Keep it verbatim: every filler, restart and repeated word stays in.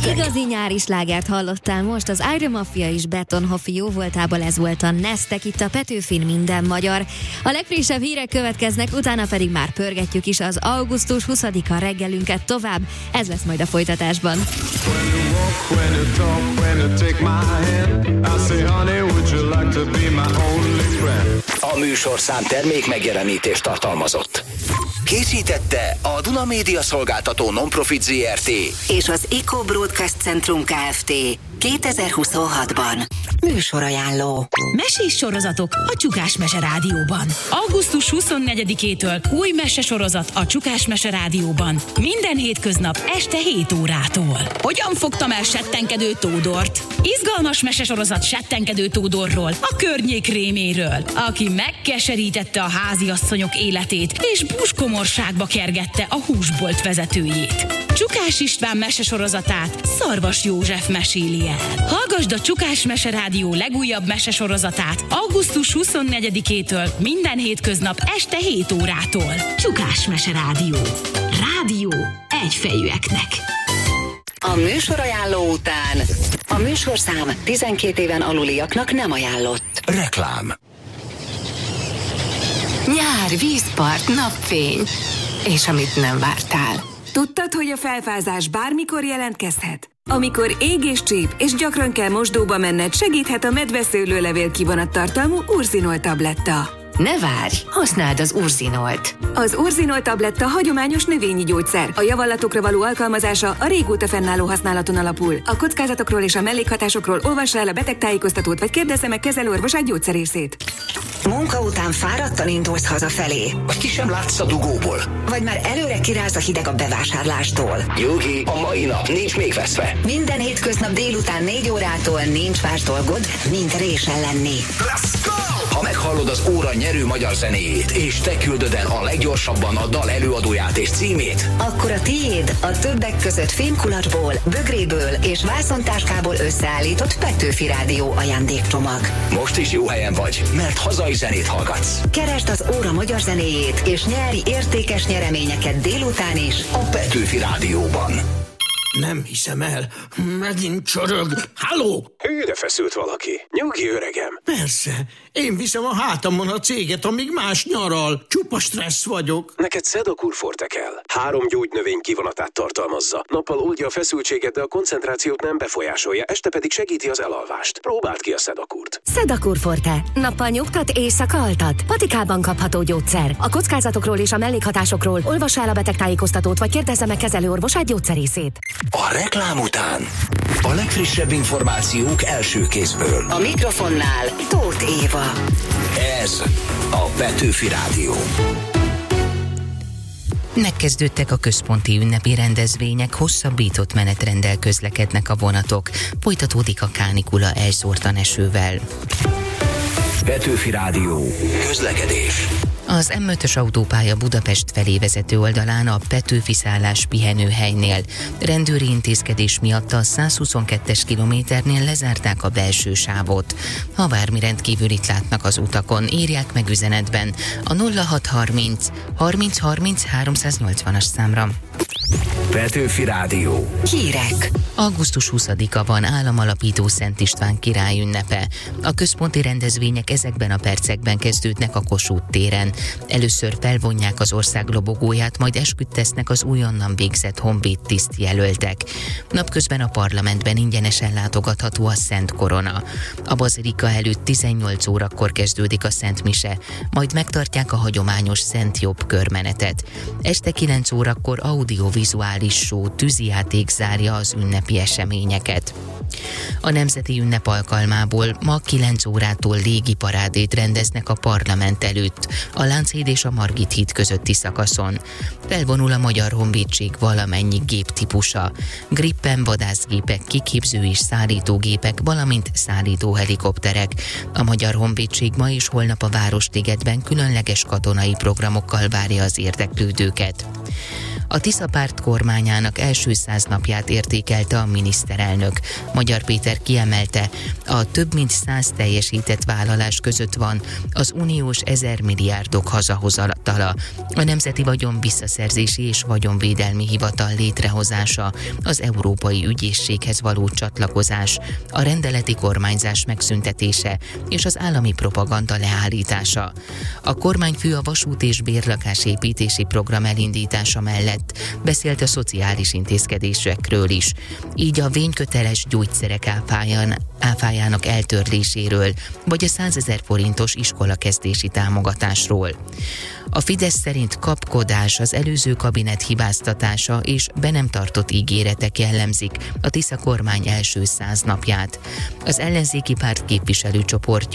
Igazi nyári slágert hallottál most, az Iron Mafia és Betonhoffi jó voltából, ez volt a Neztek, itt a Petőfin minden magyar. A legfrissebb hírek következnek, utána pedig már pörgetjük is az augusztus huszadika reggelünket tovább, ez lesz majd a folytatásban. A műsorszám termék megjelenítést tartalmazott. Készítette a Duna Média Szolgáltató Non-Profit zé er té és az Eco Broadcast Centrum Kft. kétezer-huszonhatban. Műsorajánló. Mesés sorozatok a Csukás Mese Rádióban. augusztus huszonnegyedikétől új mesesorozat a Csukás Mese Rádióban. Minden hétköznap este hét órától. Hogyan fogtam el settenkedő Tódort? Izgalmas mesesorozat settenkedő Tódorról, a környék réméről, aki megkeserítette a háziasszonyok életét és buskomorságba kergette a húsbolt vezetőjét. Csukás István mesesorozatát Szarvas József meséli el. Hallgasd a Csukás Mese Rádió legújabb mesesorozatát augusztus huszonnegyedikétől minden hétköznap este hét órától. Csukás Mese Rádió. Rádió egyfejűeknek. A műsorajánló után a műsorszám tizenkét éven aluliaknak nem ajánlott. Reklám. Nyár, vízpart, napfény. És amit nem vártál. Tudtad, hogy a felfázás bármikor jelentkezhet? Amikor ég és csíp, és gyakran kell mosdóba menned, segíthet a medveszőlőlevél kivonattartalmú Urzinol tabletta. Ne várj, használd az Urzinolt. Az Urzinol tabletta hagyományos növényi gyógyszer. A javallatokra való alkalmazása a régóta fennálló használaton alapul. A kockázatokról és a mellékhatásokról olvassa el a betegtájékoztatót, vagy kérdezze meg kezelőorvosát, gyógyszerészét. Munka után fáradtan indulsz hazafelé. Vagy ki sem látsz a dugóból. Vagy már előre kiráz a hideg a bevásárlástól. Nyugi, a mai nap nincs még veszve. Minden hétköznap délután négy órától nincs más dolgod, mint résen lenni. Let's go! Ha meghallod az óra nyerő magyar zenéjét, és te küldöd el a leggyorsabban a dal előadóját és címét, akkor a tiéd a többek között fémkulacsból, bögréből és vászontáskából összeállított Petőfi Rádió ajándékcsomag. Most is jó helyen vagy, mert hazai zenét hallgatsz. Keresd az óra magyar zenéjét, és nyári értékes nyereményeket délután is a Petőfi Rádióban. Nem hiszem el. Megint csorog. Halló? Hűre feszült valaki. Nyugi, öregem. Persze. Én viszem a hátamon a céget, amíg más nyaral. Csupa stressz vagyok. Neked Szedakúr Forte kell. Három gyógynövény kivonatát tartalmazza. Nappal oldja a feszültséget, de a koncentrációt nem befolyásolja, este pedig segíti az elalvást. Próbáld ki a Szedakúrt. Szedakúr Forte. Nappal nyugtat, éjszaka altat. Patikában kapható gyógyszer. A kockázatokról és a mellékhatásokról olvassa el a betegtájékoztatót, vagy kérdezze meg kezelőorvosát, gyógyszerészét. A reklám után a legfrissebb információk első kézből. A mikrofonnál Tóth Éva. Ez a Petőfi Rádió. Megkezdődtek a központi ünnepi rendezvények, hosszabbított menetrenddel közlekednek a vonatok. Folytatódik a kánikula elszórtan esővel. Petőfi Rádió. Közlekedés. Az em ötös autópálya Budapest felé vezető oldalán a Petőfi szállás pihenőhelynél rendőri intézkedés miatt a százhuszonkettes kilométernél lezárták a belső sávot. Ha bármi rendkívülit látnak az utakon, írják meg üzenetben a nulla hat harminc harminc harminc háromszáznyolcvanas számra. Petőfi Rádió. Hírek. augusztus huszadika van államalapító Szent István király ünnepe. A központi rendezvények ezekben a percekben kezdődnek a Kossuth téren. Először felvonják az ország lobogóját, majd esküdtesznek az újonnan végzett honvéd tisztjelöltek. Napközben a parlamentben ingyenesen látogatható a Szent Korona. A bazilika előtt tizennyolc órakor kezdődik a Szent Mise, majd megtartják a hagyományos Szent Jobb körmenetet. Este kilenc órakor audiovizuális show, tűzijáték zárja az ünnepi eseményeket. A nemzeti ünnep alkalmából ma kilenc órától légiparádét rendeznek a parlament előtt, a Lánchíd és a Margit híd közötti szakaszon. Felvonul a Magyar Honvédség valamennyi géptípusa. Gripen, vadászgépek, kiképző és szállítógépek, valamint szállítóhelikopterek. A Magyar Honvédség ma és holnap a Városligetben különleges katonai programokkal várja az érdeklődőket. A Tisza párt kormányának első száz napját értékelte a miniszterelnök. Magyar Péter kiemelte, a több mint száz teljesített vállalás között van az uniós ezer milliárdok hazahozatala, a Nemzeti Vagyon Visszaszerzési és Vagyonvédelmi Hivatal létrehozása, az Európai Ügyészséghez való csatlakozás, a rendeleti kormányzás megszüntetése és az állami propaganda leállítása. A kormányfő a vasút és bérlakásépítési program elindítása mellett beszélt a szociális intézkedésekről is, így a vényköteles gyógyszerek áfáján, áfájának eltörléséről, vagy a százezer forintos iskolakezdési támogatásról. A Fidesz szerint kapkodás, az előző kabinet hibáztatása és be nem tartott ígéretek jellemzik a Tisza kormány első száz napját. Az ellenzéki párt képviselőcsoportja